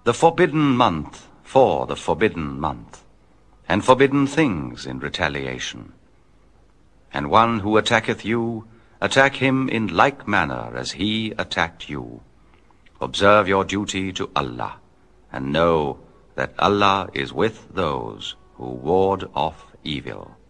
the forbidden month for the forbidden month, and forbidden things in retaliation. And one who attacketh you, attack him in like manner as he attacked you. Observe your duty to Allah, and know that Allah is with those who ward off evil.